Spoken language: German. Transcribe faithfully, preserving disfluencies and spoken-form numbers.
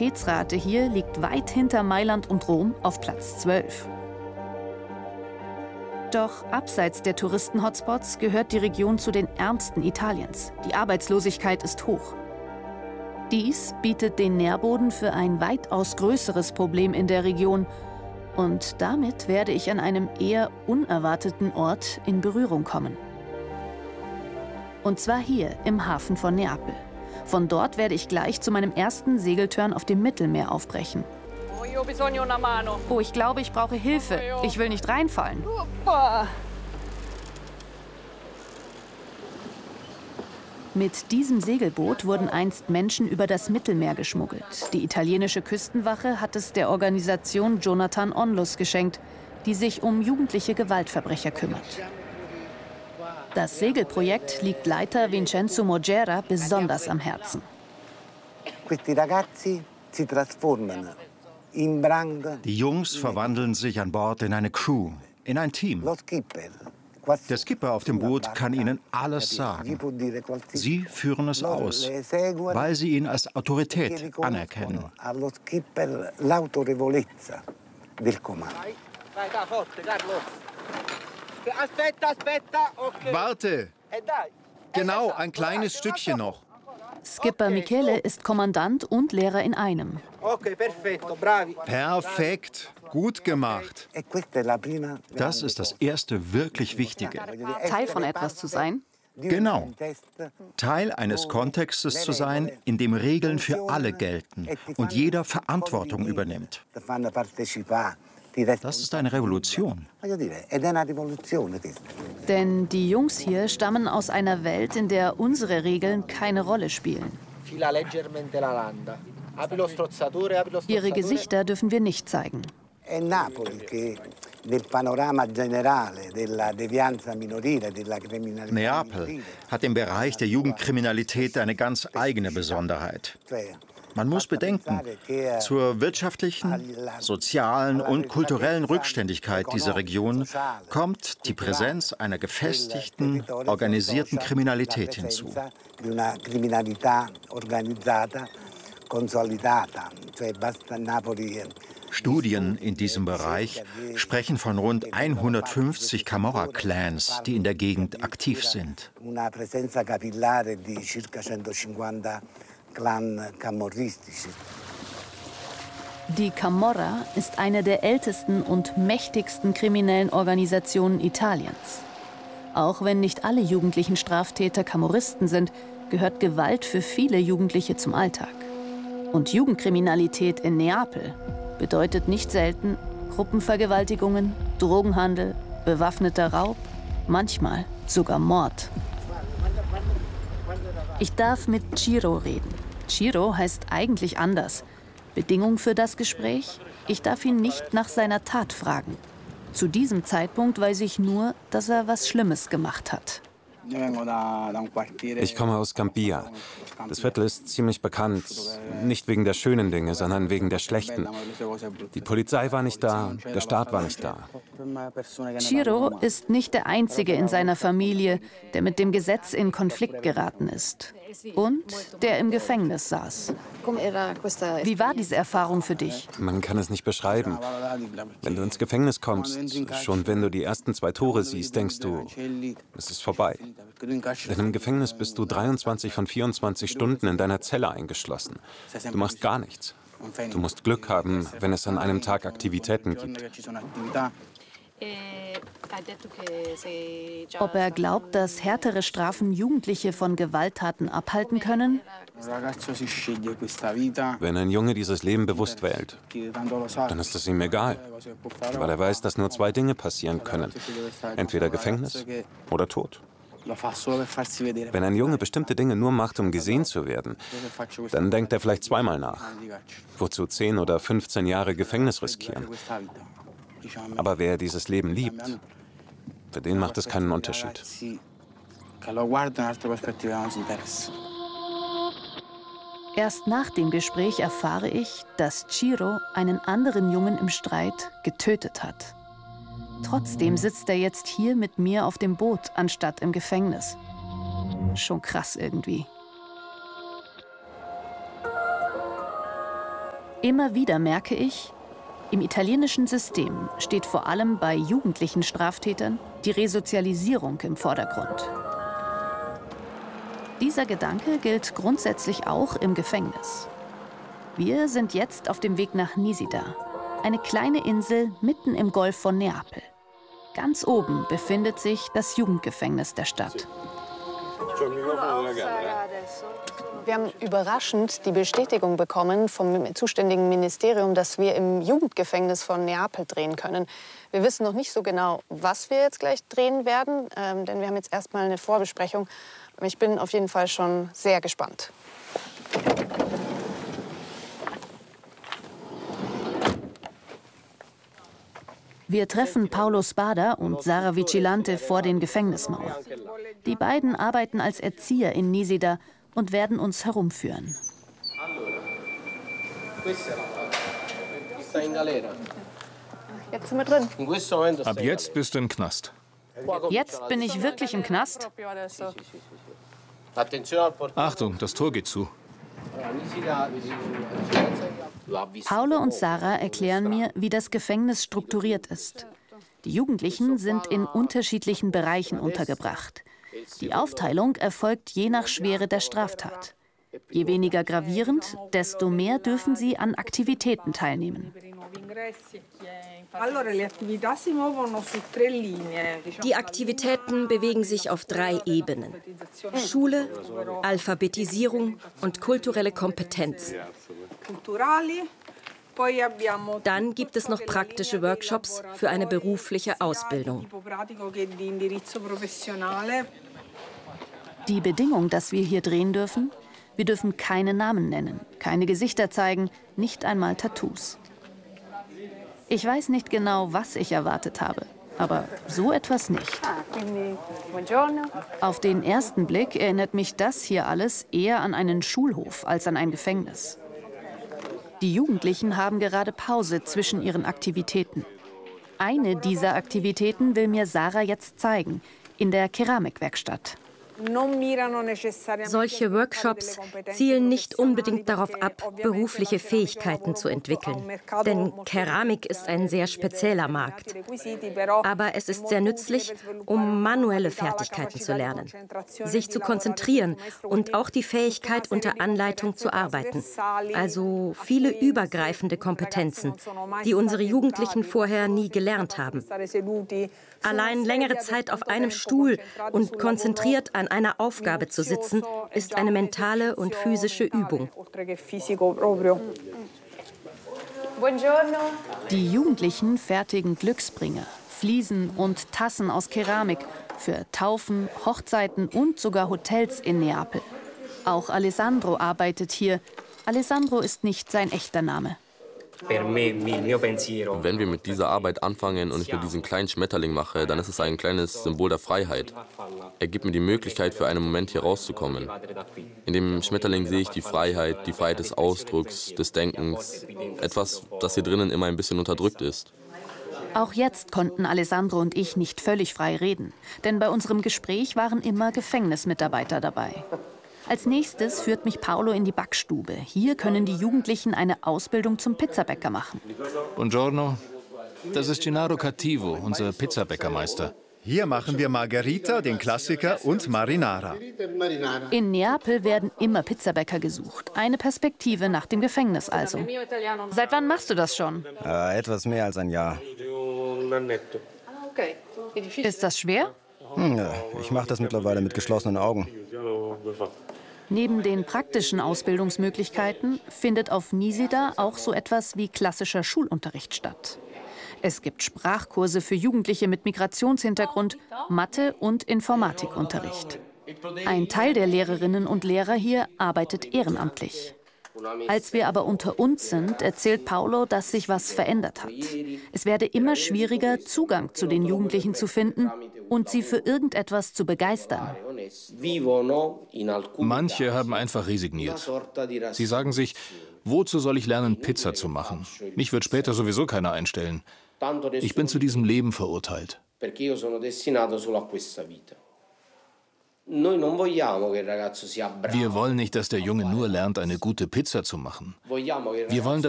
Kriminalitätsrate hier liegt weit hinter Mailand und Rom auf Platz zwölf. Doch abseits der Touristen-Hotspots gehört die Region zu den ärmsten Italiens. Die Arbeitslosigkeit ist hoch. Dies bietet den Nährboden für ein weitaus größeres Problem in der Region. Und damit werde ich an einem eher unerwarteten Ort in Berührung kommen. Und zwar hier im Hafen von Neapel. Von dort werde ich gleich zu meinem ersten Segeltörn auf dem Mittelmeer aufbrechen. Oh, ich glaube, ich brauche Hilfe. Ich will nicht reinfallen. Mit diesem Segelboot wurden einst Menschen über das Mittelmeer geschmuggelt. Die italienische Küstenwache hat es der Organisation Jonathan Onlus geschenkt, die sich um jugendliche Gewaltverbrecher kümmert. Das Segelprojekt liegt Leiter Vincenzo Mogera besonders am Herzen. Die Jungs verwandeln sich an Bord in eine Crew, in ein Team. Der Skipper auf dem Boot kann ihnen alles sagen. Sie führen es aus, weil sie ihn als Autorität anerkennen. Warte! Genau, ein kleines Stückchen noch. Skipper Michele ist Kommandant und Lehrer in einem. Perfekt, gut gemacht. Das ist das erste wirklich Wichtige. Teil von etwas zu sein? Genau. Teil eines Kontextes zu sein, in dem Regeln für alle gelten und jeder Verantwortung übernimmt. Das ist eine Revolution. Denn die Jungs hier stammen aus einer Welt, in der unsere Regeln keine Rolle spielen. Ihre Gesichter dürfen wir nicht zeigen. Neapel hat im Bereich der Jugendkriminalität eine ganz eigene Besonderheit. Man muss bedenken, zur wirtschaftlichen, sozialen und kulturellen Rückständigkeit dieser Region kommt die Präsenz einer gefestigten, organisierten Kriminalität hinzu. Studien in diesem Bereich sprechen von rund hundertfünfzig Camorra-Clans, die in der Gegend aktiv sind. Die Camorra ist eine der ältesten und mächtigsten kriminellen Organisationen Italiens. Auch wenn nicht alle jugendlichen Straftäter Camorristen sind, gehört Gewalt für viele Jugendliche zum Alltag. Und Jugendkriminalität in Neapel bedeutet nicht selten Gruppenvergewaltigungen, Drogenhandel, bewaffneter Raub, manchmal sogar Mord. Ich darf mit Ciro reden. Ciro heißt eigentlich anders. Bedingung für das Gespräch? Ich darf ihn nicht nach seiner Tat fragen. Zu diesem Zeitpunkt weiß ich nur, dass er was Schlimmes gemacht hat. Ich komme aus Campia. Das Viertel ist ziemlich bekannt. Nicht wegen der schönen Dinge, sondern wegen der schlechten. Die Polizei war nicht da, der Staat war nicht da. Ciro ist nicht der Einzige in seiner Familie, der mit dem Gesetz in Konflikt geraten ist. Und der im Gefängnis saß. Wie war diese Erfahrung für dich? Man kann es nicht beschreiben. Wenn du ins Gefängnis kommst, schon wenn du die ersten zwei Tore siehst, denkst du, es ist vorbei. Denn im Gefängnis bist du dreiundzwanzig von vierundzwanzig Stunden in deiner Zelle eingeschlossen. Du machst gar nichts. Du musst Glück haben, wenn es an einem Tag Aktivitäten gibt. Ob er glaubt, dass härtere Strafen Jugendliche von Gewalttaten abhalten können? Wenn ein Junge dieses Leben bewusst wählt, dann ist es ihm egal, weil er weiß, dass nur zwei Dinge passieren können. Entweder Gefängnis oder Tod. Wenn ein Junge bestimmte Dinge nur macht, um gesehen zu werden, dann denkt er vielleicht zweimal nach. Wozu zehn oder fünfzehn Jahre Gefängnis riskieren? Aber wer dieses Leben liebt, für den macht es keinen Unterschied. Erst nach dem Gespräch erfahre ich, dass Ciro einen anderen Jungen im Streit getötet hat. Trotzdem sitzt er jetzt hier mit mir auf dem Boot, anstatt im Gefängnis. Schon krass irgendwie. Immer wieder merke ich, im italienischen System steht vor allem bei jugendlichen Straftätern die Resozialisierung im Vordergrund. Dieser Gedanke gilt grundsätzlich auch im Gefängnis. Wir sind jetzt auf dem Weg nach Nisida, eine kleine Insel mitten im Golf von Neapel. Ganz oben befindet sich das Jugendgefängnis der Stadt. Wir haben überraschend die Bestätigung bekommen vom zuständigen Ministerium, dass wir im Jugendgefängnis von Neapel drehen können. Wir wissen noch nicht so genau, was wir jetzt gleich drehen werden, ähm, denn wir haben jetzt erstmal eine Vorbesprechung. Ich bin auf jeden Fall schon sehr gespannt. Wir treffen Paolo Spada und Sara Vigilante vor den Gefängnismauern. Die beiden arbeiten als Erzieher in Nisida und werden uns herumführen. Jetzt sind wir drin. Ab jetzt bist du im Knast. Jetzt bin ich wirklich im Knast? Achtung, das Tor geht zu. Paolo und Sara erklären mir, wie das Gefängnis strukturiert ist. Die Jugendlichen sind in unterschiedlichen Bereichen untergebracht. Die Aufteilung erfolgt je nach Schwere der Straftat. Je weniger gravierend, desto mehr dürfen sie an Aktivitäten teilnehmen. Die Aktivitäten bewegen sich auf drei Ebenen: Schule, Alphabetisierung und kulturelle Kompetenz. Dann gibt es noch praktische Workshops für eine berufliche Ausbildung. Die Bedingung, dass wir hier drehen dürfen: wir dürfen keine Namen nennen, keine Gesichter zeigen, nicht einmal Tattoos. Ich weiß nicht genau, was ich erwartet habe, aber so etwas nicht. Auf den ersten Blick erinnert mich das hier alles eher an einen Schulhof als an ein Gefängnis. Die Jugendlichen haben gerade Pause zwischen ihren Aktivitäten. Eine dieser Aktivitäten will mir Sara jetzt zeigen, in der Keramikwerkstatt. Solche Workshops zielen nicht unbedingt darauf ab, berufliche Fähigkeiten zu entwickeln. Denn Keramik ist ein sehr spezieller Markt. Aber es ist sehr nützlich, um manuelle Fertigkeiten zu lernen, sich zu konzentrieren und auch die Fähigkeit, unter Anleitung zu arbeiten. Also viele übergreifende Kompetenzen, die unsere Jugendlichen vorher nie gelernt haben. Allein längere Zeit auf einem Stuhl und konzentriert an einer Aufgabe zu sitzen, ist eine mentale und physische Übung. Die Jugendlichen fertigen Glücksbringer, Fliesen und Tassen aus Keramik für Taufen, Hochzeiten und sogar Hotels in Neapel. Auch Alessandro arbeitet hier. Alessandro ist nicht sein echter Name. Wenn wir mit dieser Arbeit anfangen und ich mir diesen kleinen Schmetterling mache, dann ist es ein kleines Symbol der Freiheit. Er gibt mir die Möglichkeit, für einen Moment hier rauszukommen. In dem Schmetterling sehe ich die Freiheit, die Freiheit des Ausdrucks, des Denkens. Etwas, das hier drinnen immer ein bisschen unterdrückt ist. Auch jetzt konnten Alessandro und ich nicht völlig frei reden, denn bei unserem Gespräch waren immer Gefängnismitarbeiter dabei. Als nächstes führt mich Paolo in die Backstube. Hier können die Jugendlichen eine Ausbildung zum Pizzabäcker machen. Buongiorno, das ist Gennaro Cattivo, unser Pizzabäckermeister. Hier machen wir Margherita, den Klassiker, und Marinara. In Neapel werden immer Pizzabäcker gesucht. Eine Perspektive nach dem Gefängnis also. Seit wann machst du das schon? Äh, etwas mehr als ein Jahr. Ist das schwer? Hm, ja, ich mache das mittlerweile mit geschlossenen Augen. Neben den praktischen Ausbildungsmöglichkeiten findet auf Nisida auch so etwas wie klassischer Schulunterricht statt. Es gibt Sprachkurse für Jugendliche mit Migrationshintergrund, Mathe- und Informatikunterricht. Ein Teil der Lehrerinnen und Lehrer hier arbeitet ehrenamtlich. Als wir aber unter uns sind, erzählt Paolo, dass sich was verändert hat. Es werde immer schwieriger, Zugang zu den Jugendlichen zu finden und sie für irgendetwas zu begeistern. Manche haben einfach resigniert. Sie sagen sich, wozu soll ich lernen, Pizza zu machen? Mich wird später sowieso keiner einstellen. Ich bin zu diesem Leben verurteilt. Wir wollen nicht, dass der Junge nur lernt, eine gute Pizza zu machen. Wir wollen, dass